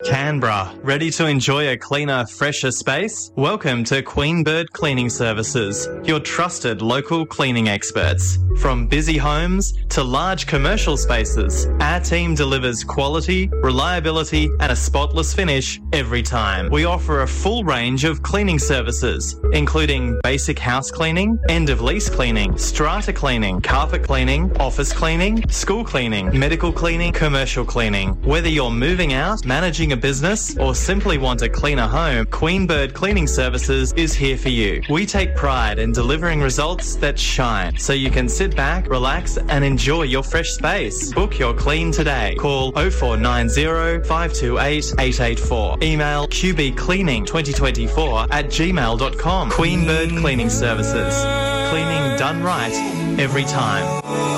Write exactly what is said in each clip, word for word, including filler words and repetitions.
Canberra, ready to enjoy a cleaner, fresher space? Welcome to Queen Bird Cleaning Services, your trusted local cleaning experts. From busy homes to large commercial spaces, our team delivers quality, reliability and a spotless finish every time. We offer a full range of cleaning services, including basic house cleaning, end-of-lease cleaning, strata cleaning, carpet cleaning, office cleaning, school cleaning, medical cleaning, commercial cleaning. Whether you're moving out, managing a business or simply want a cleaner home, Queen Bird Cleaning Services is here for you. We take pride in delivering results that shine, so you can sit back, relax and enjoy your fresh space. Book your clean today. Call oh four nine oh, five two eight, eight eight four. Email q b cleaning twenty twenty-four at gmail dot com. Queen Bird Cleaning Services. Cleaning done right every time.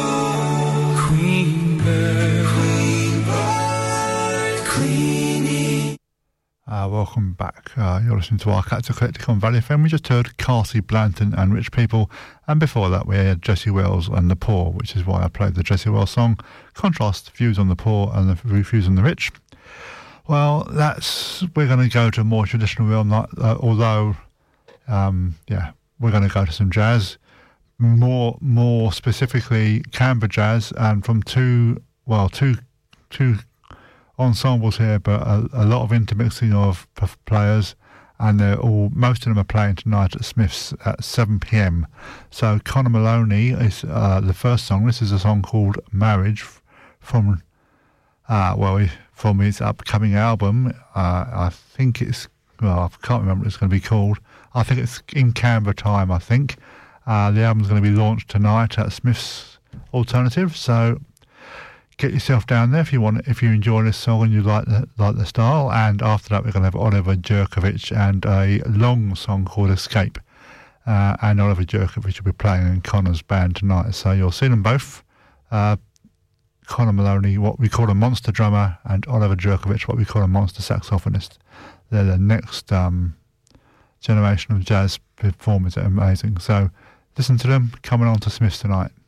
Queen Bird, Queen Bird Cleaning. Uh, welcome back. Uh, you're listening to Arcata Eclectic on Valley F M. We just heard Cassie Blanton and Rich People, and before that we had Jesse Wells and The Poor, which is why I played the Jesse Wells song. Contrast views on the poor and the views on the rich. Well, that's we're going to go to a more traditional realm, uh, although, um, yeah, we're going to go to some jazz, more more specifically Canberra jazz, and from two, well, two, two ensembles here, but a, a lot of intermixing of p- players, and they're all most of them are playing tonight at Smith's at seven p.m. So Connor Maloney is uh, the first song. This is a song called Marriage from uh, well from his upcoming album. Uh, I think it's well I can't remember what it's going to be called. I think it's In Canberra Time. I think uh, the album's going to be launched tonight at Smith's Alternative. So get yourself down there if you want. If you enjoy this song and you like the like the style. And after that, we're going to have Oliver Jerkovich and a long song called Escape. Uh, and Oliver Jerkovich will be playing in Connor's band tonight. So you'll see them both. Uh, Connor Maloney, what we call a monster drummer, and Oliver Jerkovich, what we call a monster saxophonist. They're the next um, generation of jazz performers that are amazing. So listen to them coming on to Smith's tonight.